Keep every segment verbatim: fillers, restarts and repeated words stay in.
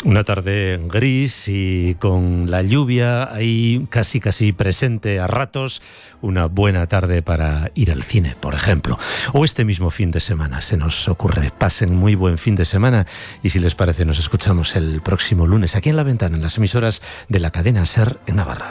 Una tarde gris y con la lluvia ahí casi casi presente a ratos. Una buena tarde para ir al cine, por ejemplo. O este mismo fin de semana, se nos ocurre. Pasen muy buen fin de semana y si les parece nos escuchamos el próximo lunes aquí en La Ventana, en las emisoras de la cadena SER en Navarra.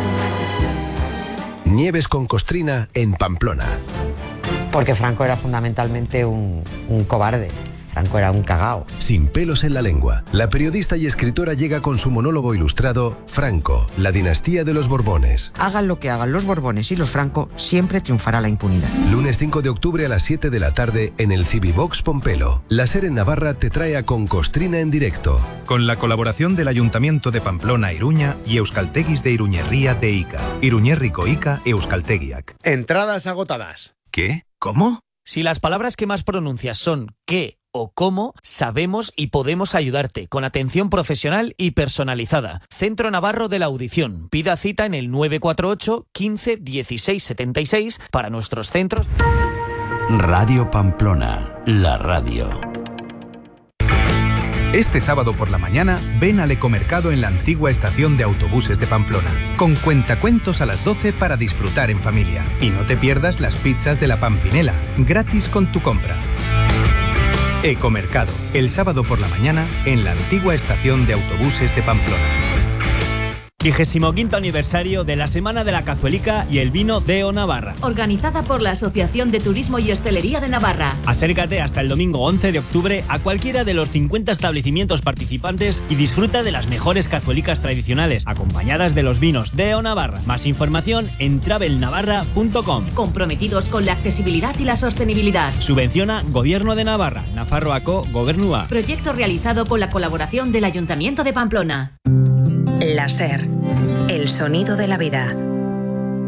Nieves con Costrina en Pamplona. Porque Franco era fundamentalmente un, un cobarde. Franco era un cagao. Sin pelos en la lengua, la periodista y escritora llega con su monólogo ilustrado Franco, la dinastía de los Borbones. Hagan lo que hagan los Borbones y los Franco, siempre triunfará la impunidad. Lunes cinco de octubre a las siete de la tarde en el Cibivox Pompelo. La SER en Navarra te trae a Con Costrina en directo. Con la colaboración del Ayuntamiento de Pamplona Iruña y Euskalteguis de Iruñerría de Ica. Iruñerriko Ica Euskaltegiak. Entradas agotadas. ¿Qué? ¿Cómo? Si las palabras que más pronuncias son qué o cómo, sabemos y podemos ayudarte con atención profesional y personalizada. Centro Navarro de la Audición. Pida cita en el nueve cuatro ocho, quince, dieciséis, setenta y seis para nuestros centros. Radio Pamplona, la radio. Este sábado por la mañana, ven al Ecomercado en la antigua estación de autobuses de Pamplona, con cuentacuentos a las doce para disfrutar en familia. Y no te pierdas las pizzas de la Pampinela, gratis con tu compra. Ecomercado, el sábado por la mañana, en la antigua estación de autobuses de Pamplona. vigésimo quinto aniversario de la Semana de la Cazuelica y el Vino de O Navarra. Organizada por la Asociación de Turismo y Hostelería de Navarra. Acércate hasta el domingo once de octubre a cualquiera de los cincuenta establecimientos participantes y disfruta de las mejores cazuelicas tradicionales, acompañadas de los vinos de O Navarra. Más información en travel navarra punto com. Comprometidos con la accesibilidad y la sostenibilidad. Subvenciona Gobierno de Navarra, Nafarroako Gobernua. Proyecto realizado con la colaboración del Ayuntamiento de Pamplona. La SER, el sonido de la vida.